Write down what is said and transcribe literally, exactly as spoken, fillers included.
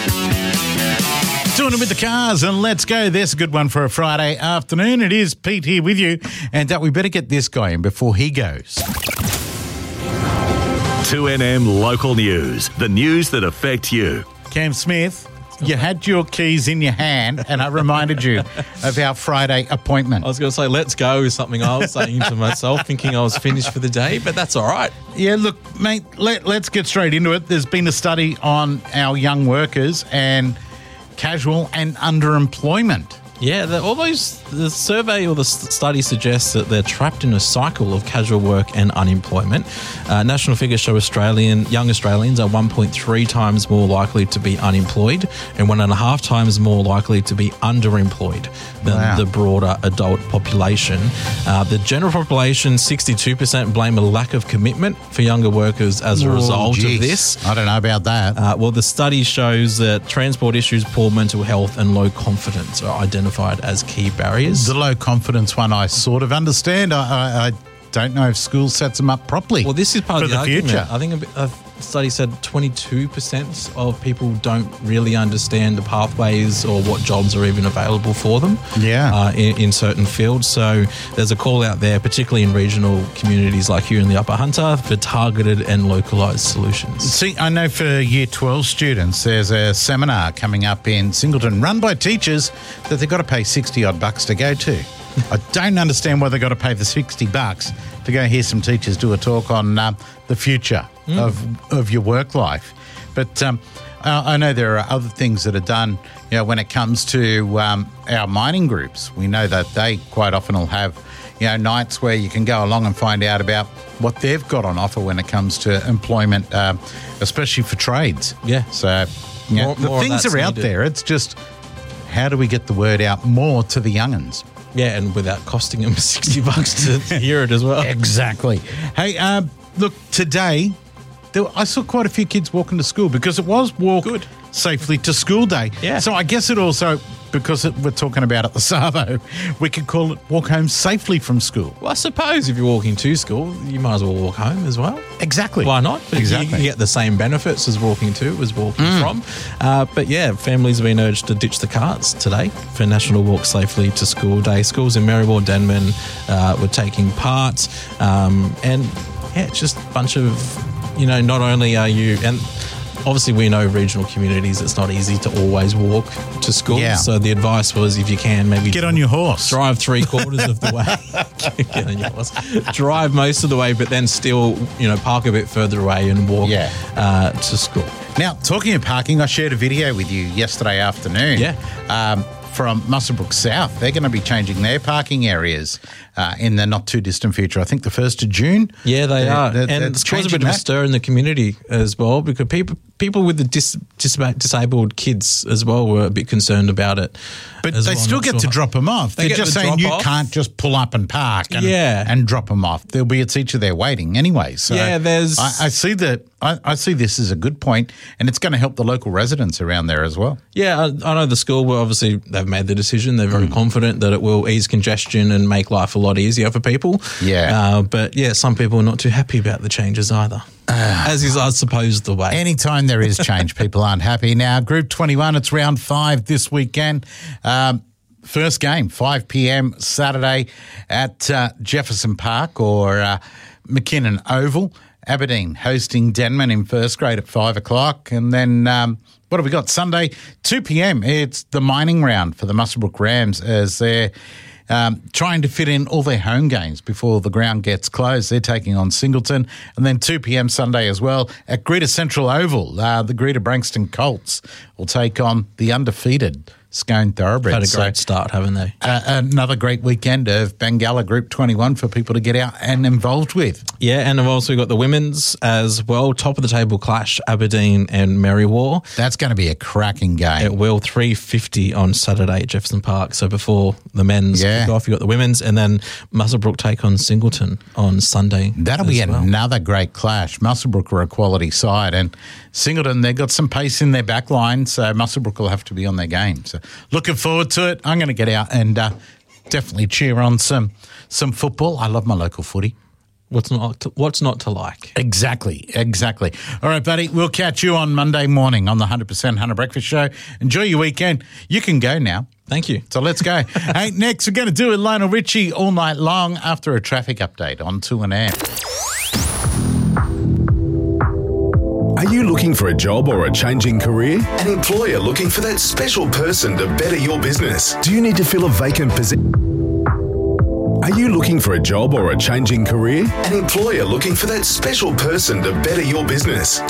Doing it with the cars, and let's go. There's a good one for a Friday afternoon. It is Pete here with you, and uh, we better get this guy in before he goes. two N M Local News, the news that affect you. Cam Smith, you had your keys in your hand, and I reminded you of our Friday appointment. I was going to say, let's go is something I was saying to myself, thinking I was finished for the day, but that's all right. Yeah, look, mate, let, let's get straight into it. There's been a study on our young workers and casual and underemployment. Yeah, the, all those, the survey or the study suggests that they're trapped in a cycle of casual work and unemployment. Uh, national figures show Australian young Australians are one point three times more likely to be unemployed and one and a half times more likely to be underemployed than Wow. the broader adult population. Uh, the general population, sixty-two percent blame a lack of commitment for younger workers as a Oh, result geez. of this. I don't know about that. Uh, well, the study shows that transport issues, poor mental health and low confidence are identified as key barriers. The low confidence one I sort of understand. I, I, I don't know if school sets them up properly. Well, this is part for of the, the argument. future. I think a, bit- a study said twenty-two percent of people don't really understand the pathways or what jobs are even available for them Yeah. uh, in, in certain fields. So there's a call out there, particularly in regional communities like here in the Upper Hunter, for targeted and localised solutions. See, I know for Year twelve students, there's a seminar coming up in Singleton run by teachers that they've got to pay sixty odd bucks to go to. I don't understand why they've got to pay the sixty bucks to go hear some teachers do a talk on uh, the future Mm. of of your work life. But um, I I know there are other things that are done, you know, when it comes to um, our mining groups. We know that they quite often will have, you know, nights where you can go along and find out about what they've got on offer when it comes to employment, um, especially for trades. Yeah. So, you know, More- the more of things that's are out needed. there. It's just, how do we get the word out more to the young'uns? Yeah, and without costing them sixty bucks to hear it as well. Exactly. Hey, uh, look, today, there, I saw quite a few kids walking to school because it was walk Good. safely to school day. Yeah. So I guess it also, because it, we're talking about at the Savo, we could call it walk home safely from school. Well, I suppose if you're walking to school, you might as well walk home as well. Exactly. Why not? But Exactly. You, you get the same benefits as walking to as walking from. Uh, but yeah, families have been urged to ditch the carts today for National Walk Safely to School Day. Schools in Maryborough, Denman uh, were taking part. Um, and yeah, it's just a bunch of, you know, not only are you... and. Obviously, we know regional communities, it's not easy to always walk to school. Yeah. So the advice was, if you can, maybe... Get on your horse. Drive three quarters of the way. Get on your horse. Drive most of the way, but then still, you know, park a bit further away and walk Yeah. uh, to school. Now, talking of parking, I shared a video with you yesterday afternoon. Yeah. Um, from Muswellbrook South. They're going to be changing their parking areas uh, in the not too distant future. I think the first of June. Yeah, they They're- are. they're- and they're it's caused a changing bit of a that. stir in the community as well, because people people with the dis, dis, disabled kids as well were a bit concerned about it. But as they well. still Not get to sure. drop them off. They They're get just the saying you drop off. can't just pull up and park and, Yeah. and drop them off. There'll be a teacher there waiting anyway. So Yeah, there's- I, I see that. I, I see this as a good point, and it's going to help the local residents around there as well. Yeah, I, I know the school will obviously, they've made the decision. They're Mm. very confident that it will ease congestion and make life a lot easier for people. Yeah. Uh, but yeah, some people are not too happy about the changes either. As is, I suppose, the way. Anytime there is change, people aren't happy. Now, Group twenty-one, it's round five this weekend. Um, first game, five p.m. Saturday at uh, Jefferson Park or uh, McKinnon Oval. Aberdeen hosting Denman in first grade at five o'clock. And then um, what have we got? Sunday, two p.m. It's the mining round for the Muswellbrook Rams as they're um, trying to fit in all their home games before the ground gets closed. They're taking on Singleton. And then two p.m. Sunday as well at Greta Central Oval. Uh, the Greta Brankston Colts will take on the undefeated Scone Thoroughbreds. Had a So, great start, haven't they? uh, another great weekend of Bengala Group twenty-one for people to get out and involved with. Yeah, and I've also got the women's as well. Top of the table clash, Aberdeen and Merriwar. That's going to be a cracking game. It will three fifty on Saturday at Jefferson Park. So before the men's Yeah. kick off, you got the women's, and then Muswellbrook take on Singleton on Sunday. That'll as be well. another great clash. Muswellbrook are a quality side, and Singleton, they've got some pace in their back line, so Muswellbrook will have to be on their game. So looking forward to it. I'm going to get out and uh, definitely cheer on some some football. I love my local footy. What's not to, what's not to like? Exactly, exactly. All right, buddy, we'll catch you on Monday morning on the one hundred percent Hunter Breakfast Show. Enjoy your weekend. You can go now. Thank you. So let's go. Hey, next we're going to do with Lionel Richie all night long after a traffic update on two and Air. Are you looking for a job or a changing career? An employer looking for that special person to better your business? Do you need to fill a vacant position? Are you looking for a job or a changing career? An employer looking for that special person to better your business?